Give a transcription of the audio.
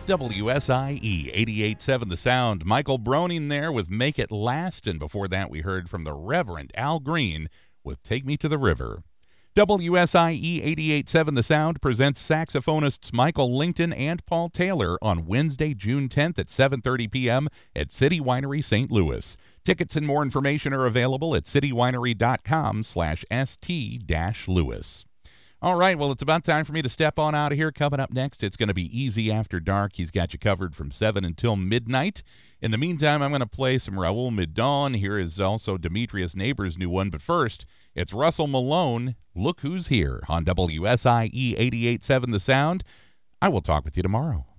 WSIE 88.7 The Sound. Michael Broning there with Make It Last. And before that, we heard from the Reverend Al Green with Take Me to the River. WSIE 88.7 The Sound presents saxophonists Michael Lington and Paul Taylor on Wednesday, June 10th at 7:30 p.m. at City Winery, St. Louis. Tickets and more information are available at citywinery.com/st-louis. All right, well, it's about time for me to step on out of here. Coming up next, it's going to be Easy After Dark. He's got you covered from 7 until midnight. In the meantime, I'm going to play some Raul Midon. Here is also Demetrius Neighbors' new one. But first, it's Russell Malone, Look Who's Here, on WSIE 88.7 The Sound. I will talk with you tomorrow.